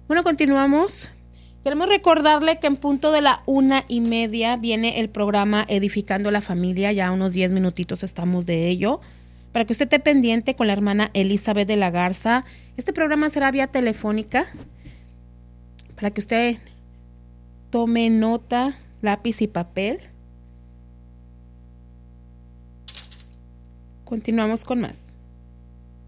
Bueno, continuamos. Queremos recordarle que en punto de la 1:30 viene el programa Edificando la Familia. Ya unos 10 minutitos estamos de ello. Para que usted esté pendiente con la hermana Elizabeth de la Garza. Este programa será vía telefónica. Para que usted tome nota, lápiz y papel. Continuamos con más.